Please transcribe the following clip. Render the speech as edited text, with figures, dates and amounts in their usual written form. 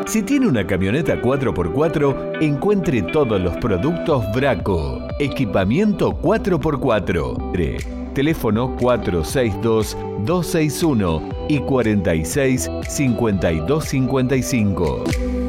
Si tiene una camioneta 4x4, encuentre todos los productos Braco. Equipamiento 4x4. Teléfono 462-261 y 46-5255.